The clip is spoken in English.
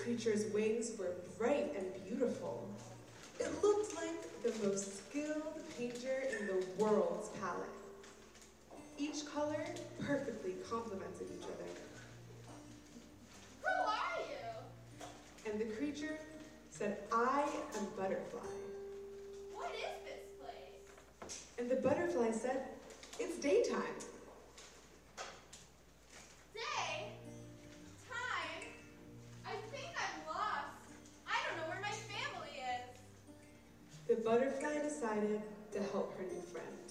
creature's wings were bright and beautiful. It looked like the most skilled painter in the world's palette. Each color perfectly complemented each other. Who are you? And the creature said, I am Butterfly. What is this place? And the butterfly said, it's daytime. Day? Time? I think I'm lost. I don't know where my family is. The butterfly decided to help her new friend.